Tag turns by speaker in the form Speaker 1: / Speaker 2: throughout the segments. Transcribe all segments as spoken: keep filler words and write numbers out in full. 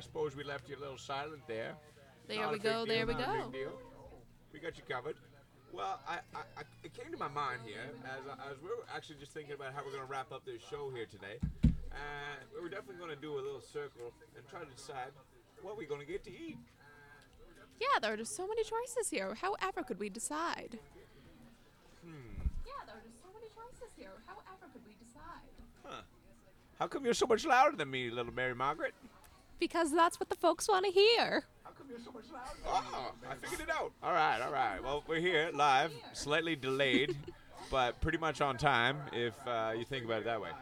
Speaker 1: suppose we left you a little silent there.
Speaker 2: There
Speaker 1: Not
Speaker 2: we
Speaker 1: a big
Speaker 2: go,
Speaker 1: deal,
Speaker 2: there we
Speaker 1: not a
Speaker 2: go.
Speaker 1: big deal. We got you covered. Well, I, I, I, it came to my mind here as, as we were actually just thinking about how we're going to wrap up this show here today. And we were definitely going to do a little circle and try to decide what we're going to get to eat.
Speaker 2: Yeah, there are just so many choices here. However could we decide?
Speaker 1: Hmm.
Speaker 2: Yeah, there are just so many choices here. However could we decide?
Speaker 1: Huh. How come you're so much louder than me, little Mary Margaret?
Speaker 2: Because that's what the folks want to hear.
Speaker 1: How come you're so much louder? Oh, I figured it out. All right, all right. Well, we're here live, slightly delayed, but pretty much on time if uh, you think about it that way.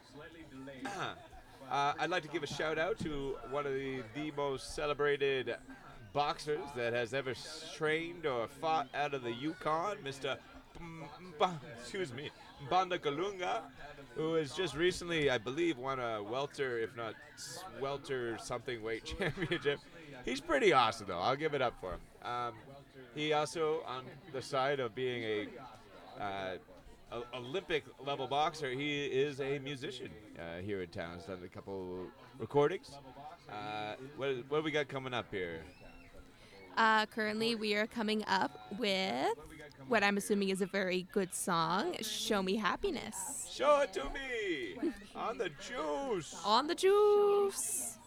Speaker 1: Uh, I'd like to give a shout out to one of the, the most celebrated boxers that has ever trained or fought out of the Yukon, Mister M- M- excuse me, Mbanda Kalunga, who has just recently, I believe, won a welter, if not s- welter something weight championship. He's pretty awesome, though. I'll give it up for him. Um, he also, on the side of being a uh, a- Olympic level boxer, he is a musician uh, here in town. He's done a couple recordings. Uh, what, what do we got coming up here?
Speaker 2: Uh, currently, we are coming up with what I'm assuming is a very good song, Show Me Happiness.
Speaker 1: Show it to me on the juice.
Speaker 2: On the juice.